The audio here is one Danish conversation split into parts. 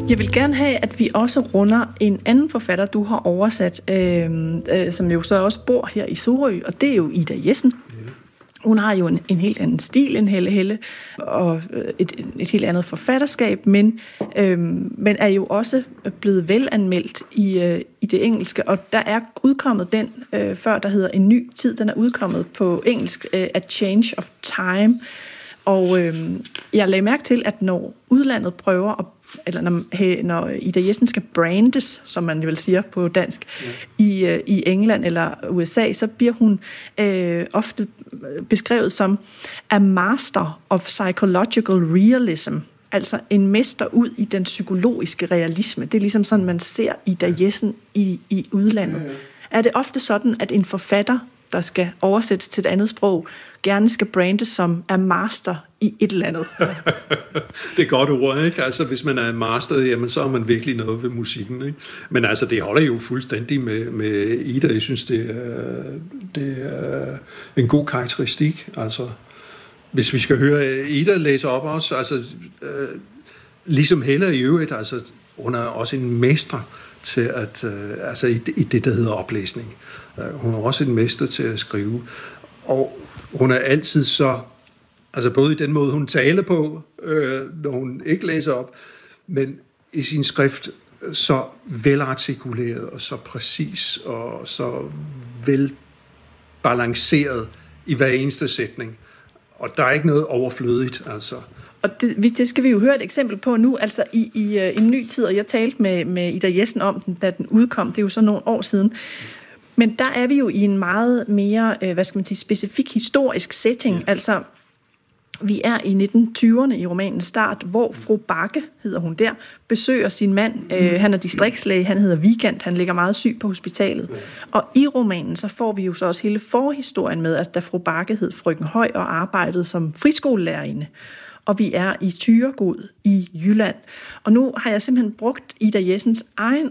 Jeg vil gerne have, at vi også runder en anden forfatter, du har oversat, som jo så også bor her i Sorø, og det er jo Ida Jessen. Hun har jo en helt anden stil end Helle, og et helt andet forfatterskab, men er jo også blevet velanmeldt i det engelske, og der er udkommet den før, der hedder En ny tid. Den er udkommet på engelsk, A Change of Time, og jeg lagde mærke til, at når udlandet prøver eller når Ida Jessen skal brandes, som man vil sige på dansk, i England eller USA, så bliver hun ofte beskrevet som a master of psychological realism, altså en mester ud i den psykologiske realisme. Det er ligesom sådan, man ser Ida Jessen i udlandet. Er det ofte sådan, at en forfatter, der skal oversættes til et andet sprog, gerne skal brandes som er master i et eller andet? Det er godt ord, ikke? Altså, hvis man er master, jamen, så er man virkelig noget ved musikken, ikke? Men altså, det holder jo fuldstændig med Ida. Jeg synes, det er en god karakteristik. Altså, hvis vi skal høre Ida læse op også, altså, ligesom Helle i øvrigt, altså, hun er også en mester til at, altså i det, der hedder oplæsning. Hun er også en mester til at skrive. Og hun er altid så, altså både i den måde, hun taler på, når hun ikke læser op, men i sin skrift så velartikuleret og så præcis og så velbalanceret i hver eneste sætning. Og der er ikke noget overflødigt, altså. Og det skal vi jo høre et eksempel på nu, altså i En ny tid, og jeg talte med Ida Jessen om den, da den udkom, det er jo så nogle år siden. Men der er vi jo i en meget mere, specifik historisk setting, altså vi er i 1920'erne i romanens start, hvor fru Bakke, hedder hun der, besøger sin mand. Han er distriktslæge, han hedder Weekend, han ligger meget syg på hospitalet. Og i romanen, så får vi jo så også hele forhistorien med, at da fru Bakke hed Frøken Høj og arbejdede som friskolelærerinde. Og vi er i Thyregod i Jylland. Og nu har jeg simpelthen brugt Ida Jessens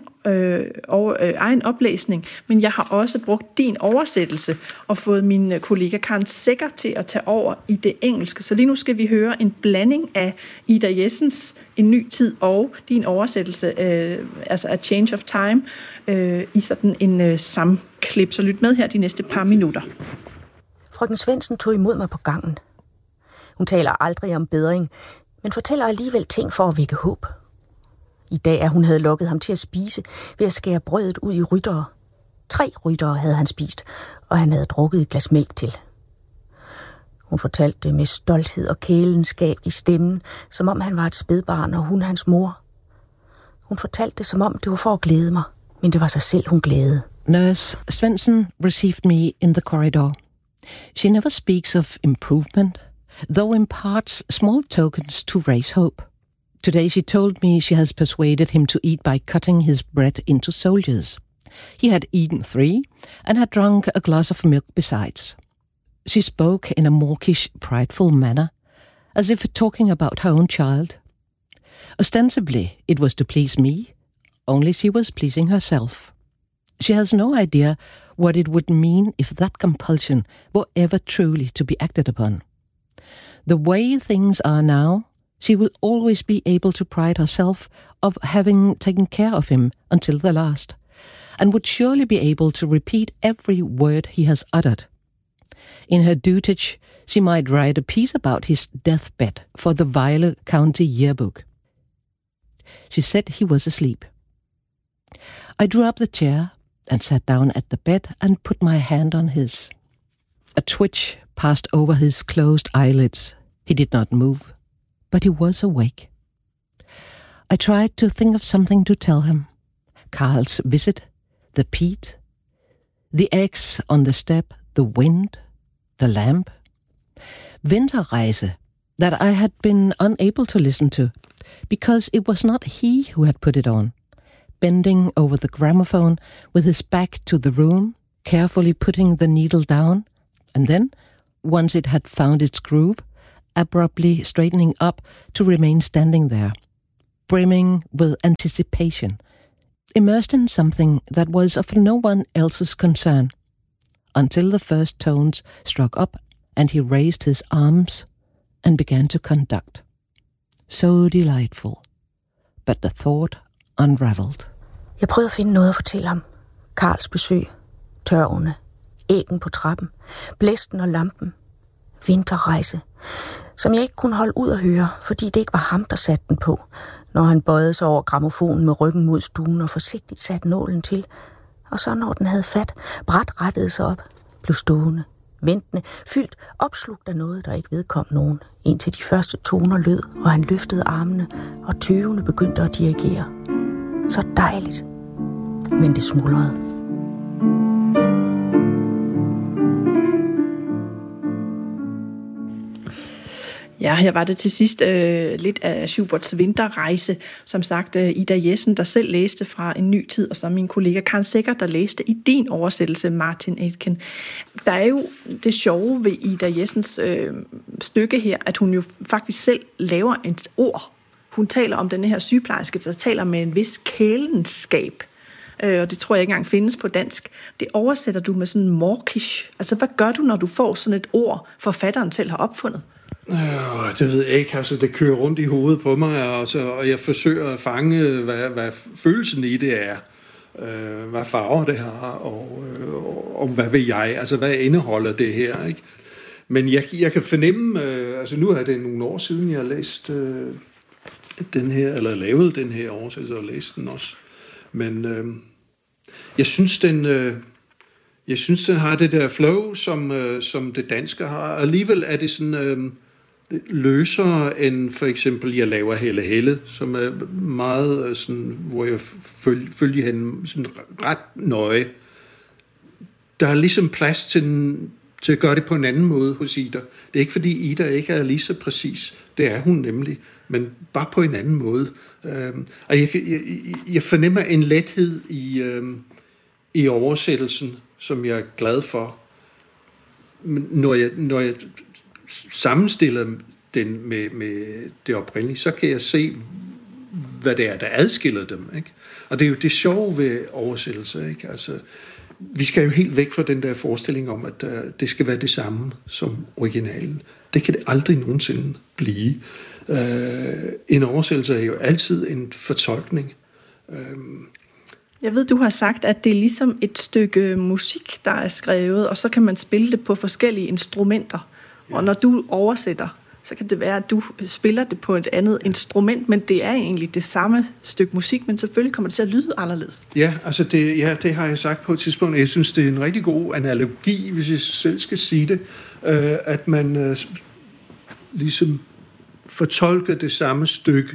egen oplæsning, men jeg har også brugt din oversættelse og fået min kollega Karen Sækker til at tage over i det engelske. Så lige nu skal vi høre en blanding af Ida Jessens En ny tid og din oversættelse, altså A Change of Time, i sådan en samklip. Så lyt med her de næste par minutter. Frøken Svendsen tog imod mig på gangen. Hun taler aldrig om bedring, men fortæller alligevel ting for at vække håb. I dag, at hun havde lokket ham til at spise ved at skære brødet ud i ryttere. 3 ryttere havde han spist, og han havde drukket et glas mælk til. Hun fortalte det med stolthed og kælenskab i stemmen, som om han var et spædbarn, og hun hans mor. Hun fortalte det, som om det var for at glæde mig, men det var sig selv, hun glædede. Nurse Svendsen received me in the corridor. She never speaks of improvement, though imparts small tokens to raise hope. Today she told me she has persuaded him to eat by cutting his bread into soldiers. He had eaten 3 and had drunk a glass of milk besides. She spoke in a mawkish, prideful manner, as if talking about her own child. Ostensibly it was to please me, only she was pleasing herself. She has no idea what it would mean if that compulsion were ever truly to be acted upon. The way things are now, she will always be able to pride herself of having taken care of him until the last, and would surely be able to repeat every word he has uttered. In her dotage, she might write a piece about his deathbed for the Vejle County Yearbook. She said he was asleep. I drew up the chair and sat down at the bed and put my hand on his. A twitch passed over his closed eyelids. He did not move, but he was awake. I tried to think of something to tell him. Carl's visit, the peat, the eggs on the step, the wind, the lamp. Winterreise, that I had been unable to listen to, because it was not he who had put it on. Bending over the gramophone with his back to the room, carefully putting the needle down, and then, once it had found its groove, abruptly straightening up to remain standing there, brimming with anticipation, immersed in something that was of no one else's concern, until the first tones struck up and he raised his arms and began to conduct. So delightful, but the thought unraveled. Jeg prøvede at finde noget at fortælle ham. Karls besøg, tørvene, æggen på trappen, blæsten og lampen, vinterrejse, som jeg ikke kunne holde ud at høre, fordi det ikke var ham, der satte den på, når han bøjede sig over grammofonen med ryggen mod stuen og forsigtigt satte nålen til, og så når den havde fat, bræt rettede sig op, blev stående, ventende, fyldt, opslugt af noget, der ikke vedkom nogen, indtil de første toner lød, og han løftede armene, og tøvende begyndte at dirigere. Så dejligt, men det smuldrede. Ja, her var det til sidst lidt af Schuberts vinterrejse. Som sagt, Ida Jessen, der selv læste fra En ny tid, og så min kollega Karen Secher, der læste i din oversættelse, Martin Aitken. Der er jo det sjove ved Ida Jessens stykke her, at hun jo faktisk selv laver et ord. Hun taler om den her sygeplejerske, der taler med en vis kælenskab. Og det tror jeg ikke engang findes på dansk. Det oversætter du med sådan morkish. Altså, hvad gør du, når du får sådan et ord, forfatteren selv har opfundet? Det ved jeg ikke. Altså, det kører rundt i hovedet på mig, og jeg forsøger at fange, hvad følelsen i det er. Hvad farver det har, og hvad ved jeg? Altså, hvad indeholder det her, ikke? Men jeg kan fornemme, altså nu er det nogle år siden, jeg har læst den her, eller lavet den her oversættelse og læst den også. Men jeg synes, den har det der flow, som det danske har. Alligevel er det sådan løsere end for eksempel Jeg laver Helle Helle, som er meget sådan, hvor jeg følger hende sådan ret nøje. Der er ligesom plads til at gøre det på en anden måde hos Ida. Det er ikke fordi Ida ikke er lige så præcis. Det er hun nemlig, men bare på en anden måde. Og jeg fornemmer en lethed i oversættelsen, som jeg er glad for. Når jeg sammenstiller den med det oprindelige, så kan jeg se, hvad det er, der adskiller dem. Ikke? Og det er jo det sjove ved oversættelser. Ikke? Altså, vi skal jo helt væk fra den der forestilling om, at det skal være det samme som originalen. Det kan det aldrig nogensinde blive. En oversættelse er jo altid en fortolkning. Jeg ved, du har sagt, at det er ligesom et stykke musik, der er skrevet, og så kan man spille det på forskellige instrumenter. Ja. Og når du oversætter, så kan det være, at du spiller det på et andet instrument, men det er egentlig det samme stykke musik, men selvfølgelig kommer det til at lyde anderledes. Ja, altså det har jeg sagt på et tidspunkt. Jeg synes, det er en rigtig god analogi, hvis jeg selv skal sige det, at man ligesom fortolker det samme stykke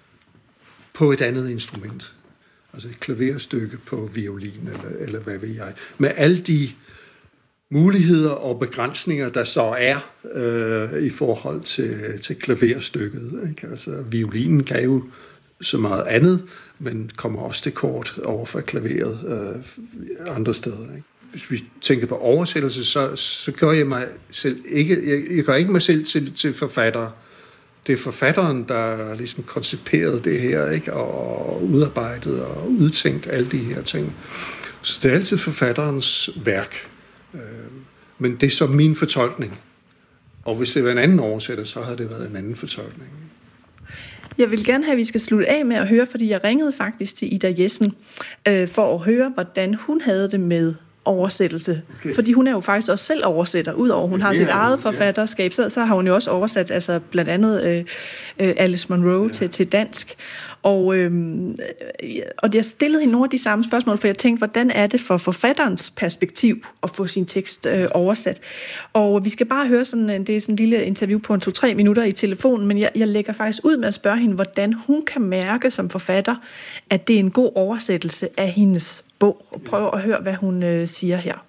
på et andet instrument. Altså et klaverstykke på violin, eller hvad ved jeg. Med alle de muligheder og begrænsninger, der så er i forhold til klaverstykket. Ikke? Altså, violinen kan jo så meget andet, men kommer også til kort over for klaveret andre steder. Ikke? Hvis vi tænker på oversættelse, så gør jeg mig selv ikke, jeg gør ikke mig selv til forfatter. Det er forfatteren, der ligesom koncepterede det her, ikke? Og udarbejdet og udtænkt alle de her ting. Så det er altid forfatterens værk. Men det er så min fortolkning. Og hvis det var en anden oversætter, så havde det været en anden fortolkning. Jeg vil gerne have, at vi skal slutte af med at høre, fordi jeg ringede faktisk til Ida Jessen for at høre, hvordan hun havde det med oversættelse. Okay. Fordi hun er jo faktisk også selv oversætter. Udover hun har sit eget forfatterskab, så har hun jo også oversat altså blandt andet Alice Munro til dansk. Og jeg stillede hende nogle af de samme spørgsmål, for jeg tænkte, hvordan er det for forfatterens perspektiv at få sin tekst oversat? Og vi skal bare høre det er sådan en lille interview på 2-3 minutter i telefonen, men jeg lægger faktisk ud med at spørge hende, hvordan hun kan mærke som forfatter, at det er en god oversættelse af hendes bog. Og prøv at høre, hvad hun siger her.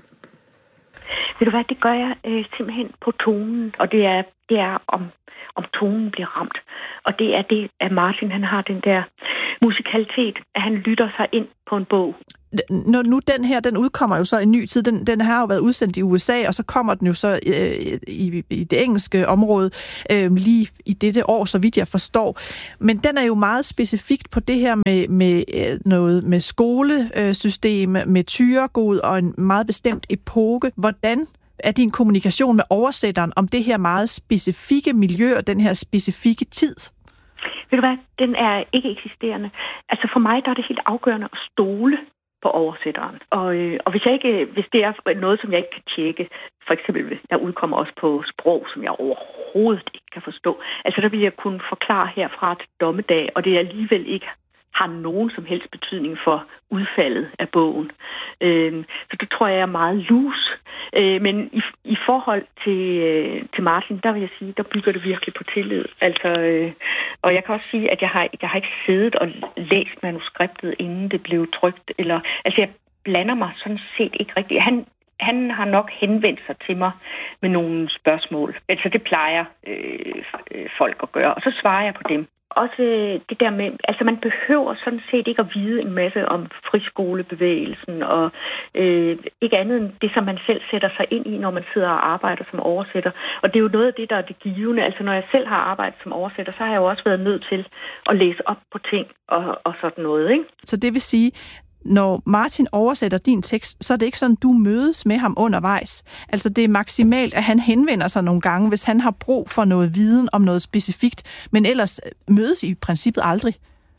Ved du hvad, det gør jeg simpelthen på tonen, og det er om tonen bliver ramt. Og det er det, at Martin han har den der musikalitet, at han lytter sig ind på en bog. Når nu den udkommer jo så i En ny tid, den har jo været udsendt i USA, og så kommer den jo så i det engelske område lige i dette år, så vidt jeg forstår. Men den er jo meget specifikt på det her med noget med skolesystem, med tyregod og en meget bestemt epoke. Hvordan er din kommunikation med oversætteren om det her meget specifikke miljø og den her specifikke tid? Ved du hvad, den er ikke eksisterende. Altså for mig, der er det helt afgørende at stole på oversætteren. Og hvis det er noget, som jeg ikke kan tjekke, for eksempel hvis jeg udkommer også på sprog, som jeg overhovedet ikke kan forstå, altså der vil jeg kunne forklare herfra til dommedag, og det alligevel ikke har nogen som helst betydning for udfaldet af bogen. Så det tror jeg er meget loose. Men i forhold til Martin, der vil jeg sige, der bygger det virkelig på tillid. Altså, og jeg kan også sige, at jeg har ikke siddet og læst manuskriptet, inden det blev trykt. Altså, jeg blander mig sådan set ikke rigtigt. Han har nok henvendt sig til mig med nogle spørgsmål. Altså, det plejer folk at gøre. Og så svarer jeg på dem. Også det der med, altså man behøver sådan set ikke at vide en masse om friskolebevægelsen og ikke andet end det, som man selv sætter sig ind i, når man sidder og arbejder som oversætter. Og det er jo noget af det, der er det givende. Altså når jeg selv har arbejdet som oversætter, så har jeg jo også været nødt til at læse op på ting og sådan noget, ikke? Så det vil sige, når Martin oversætter din tekst, så er det ikke sådan, du mødes med ham undervejs. Altså det er maksimalt, at han henvender sig nogle gange, hvis han har brug for noget viden om noget specifikt, men ellers mødes I princippet aldrig.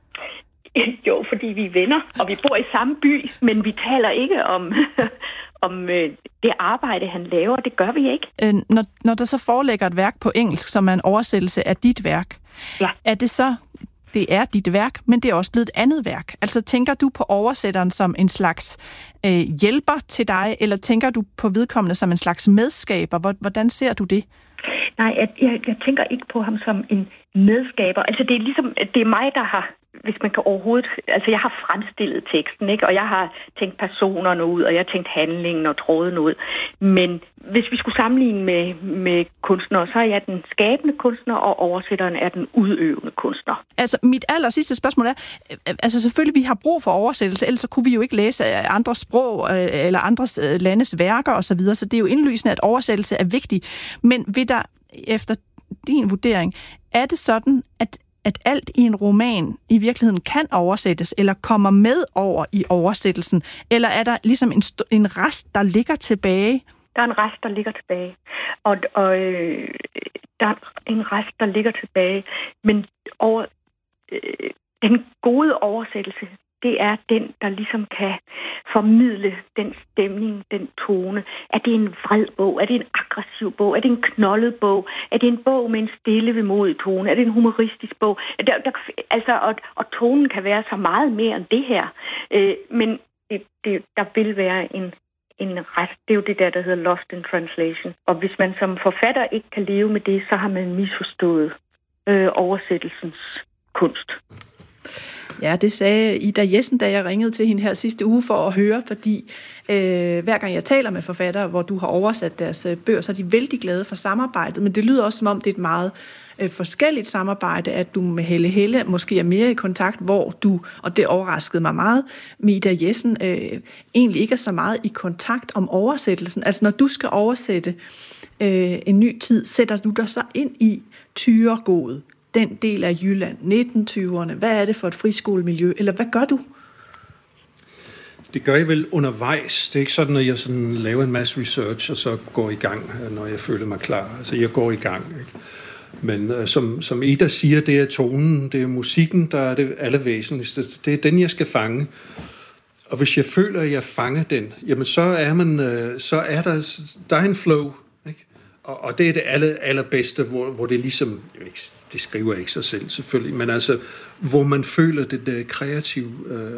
Jo, fordi vi er venner, og vi bor i samme by, men vi taler ikke om det arbejde, han laver. Det gør vi ikke. Når der så forelægger et værk på engelsk, som er en oversættelse af dit værk, ja. Er det så... Det er dit værk, men det er også blevet et andet værk. Altså tænker du på oversætteren som en slags hjælper til dig, eller tænker du på vedkommende som en slags medskaber? Hvordan ser du det? Nej, jeg tænker ikke på ham som en medskaber. Altså det er ligesom, det er mig, der har, hvis man kan overhovedet, altså jeg har fremstillet teksten, ikke? Og jeg har tænkt personerne ud, og jeg har tænkt handlingen og trådene ud. Men hvis vi skulle sammenligne med kunstnere, så er jeg den skabende kunstner, og oversætteren er den udøvende kunstner. Altså mit aller sidste spørgsmål er, altså selvfølgelig vi har brug for oversættelse, ellers så kunne vi jo ikke læse andre sprog eller andres landes værker osv., så det er jo indlysende, at oversættelse er vigtig. Men vil der, efter din vurdering, er det sådan, at alt i en roman i virkeligheden kan oversættes, eller kommer med over i oversættelsen? Eller er der ligesom en rest, der ligger tilbage? Der er en rest, der ligger tilbage. Og der er en rest, der ligger tilbage. Men den gode oversættelse, det er den, der ligesom kan formidle den stemning, den tone. Er det en vred bog? Er det en aggressiv bog? Er det en knoldet bog? Er det en bog med en stille vemodig tone? Er det en humoristisk bog? Og tonen kan være så meget mere end det her. Men der vil være en rest. Det er jo det der hedder lost in translation. Og hvis man som forfatter ikke kan leve med det, så har man misforstået oversættelsens kunst. Ja, det sagde Ida Jessen, da jeg ringede til hende her sidste uge for at høre, fordi hver gang jeg taler med forfattere, hvor du har oversat deres bøger, så er de vældig glade for samarbejdet, men det lyder også som om, det er et meget forskelligt samarbejde, at du med Helle måske er mere i kontakt, hvor du, og det overraskede mig meget, med Ida Jessen egentlig ikke er så meget i kontakt om oversættelsen. Altså når du skal oversætte en ny tid, sætter du dig så ind i Thyregod, den del af Jylland, 1920'erne. Hvad er det for et friskolemiljø? Eller hvad gør du? Det gør jeg vel undervejs. Det er ikke sådan, at jeg sådan laver en masse research, og så går i gang, når jeg føler mig klar. Altså, jeg går i gang. Ikke? Men som Ida siger, det er tonen, det er musikken, der er det allervæsentligste. Det er den, jeg skal fange. Og hvis jeg føler, at jeg fanger den, jamen så er der er en flow. Ikke? Og det er det allerbedste, hvor det ligesom, det skriver jeg ikke sig selv selvfølgelig, men altså, hvor man føler det der kreative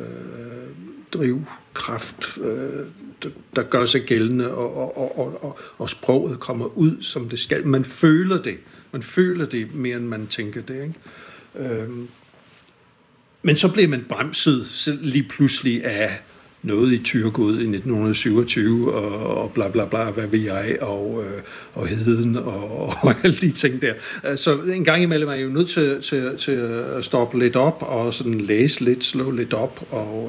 drivkraft, der gør sig gældende, og sproget kommer ud, som det skal. Man føler det. Man føler det mere, end man tænker det. Ikke? Men så bliver man bremset lige pludselig af noget i Thyregod i 1927, og bla bla bla, hvad ved jeg, og heden, og alle de ting der. Så en gang imellem er jeg jo nødt til at stoppe lidt op, og sådan læse lidt, slå lidt op,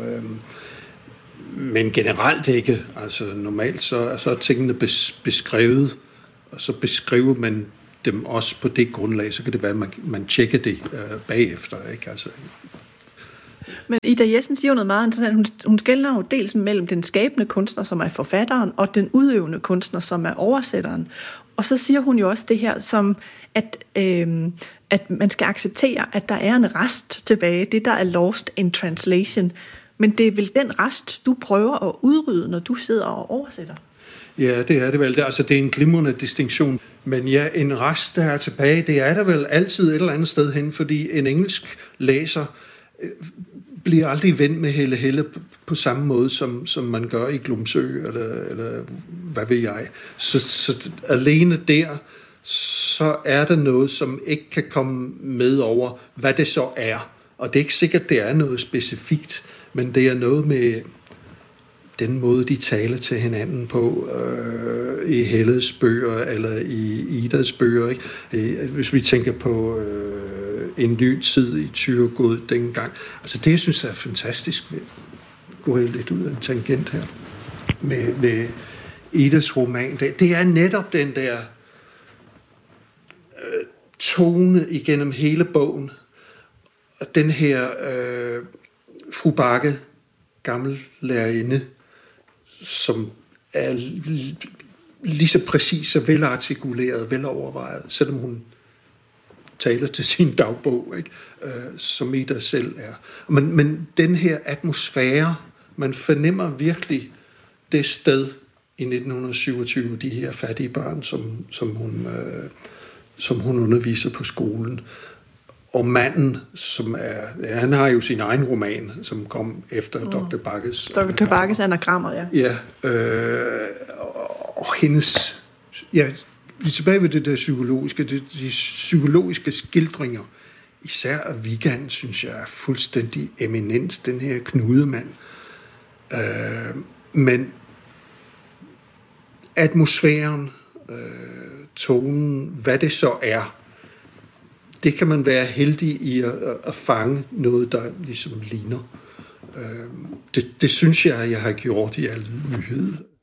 men generelt ikke. Altså normalt så er tingene beskrevet, og så beskriver man dem også på det grundlag, så kan det være, at man tjekker det bagefter, ikke? Altså, Men Ida Jessen siger jo noget meget interessant. Hun skelner jo dels mellem den skabende kunstner, som er forfatteren, og den udøvende kunstner, som er oversætteren. Og så siger hun jo også det her, som at man skal acceptere, at der er en rest tilbage, det der er lost in translation. Men det er vel den rest, du prøver at udrydde, når du sidder og oversætter? Ja, det er det vel. Det er en glimrende distinktion. Men ja, en rest, der er tilbage, det er der vel altid et eller andet sted hen, fordi en engelsk læser bliver aldrig ven med Helle på samme måde, som man gør i Glumsø, eller hvad ved jeg. Så alene der, så er der noget, som ikke kan komme med over, hvad det så er. Og det er ikke sikkert, det er noget specifikt, men det er noget med den måde, de taler til hinanden på i Helles bøger, eller i Idas bøger. Ikke? Hvis vi tænker på En ny tid i Thyregod dengang. Altså det, jeg synes er fantastisk, går jeg lidt ud af en tangent her, med Idas roman, det er netop den der tone igennem hele bogen. Og den her fru Bakke, gammel lærerinde, som er lige så præcis og velartikuleret, velovervejet, selvom hun taler til sin dagbog, ikke? Som Ida selv er. Men den her atmosfære, man fornemmer virkelig det sted i 1927, de her fattige børn, som hun underviser på skolen. Og manden, han har jo sin egen roman, som kom efter Dr. Bakkes. Dr. Bakkes anagrammer, ja. Ja, og hendes... Ja, vi er tilbage ved det der psykologiske, de psykologiske skildringer. Især Vigand, synes jeg, er fuldstændig eminent, den her knudemand. Men atmosfæren, tonen, hvad det så er, det kan man være heldig i at fange noget, der ligesom ligner. Det synes jeg har gjort i al nyhed.